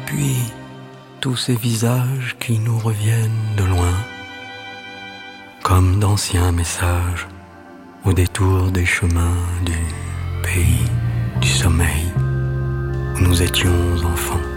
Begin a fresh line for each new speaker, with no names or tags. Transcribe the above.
puis tous ces visages qui nous reviennent de loin, comme d'anciens messages au détour des chemins du pays du sommeil où nous étions enfants.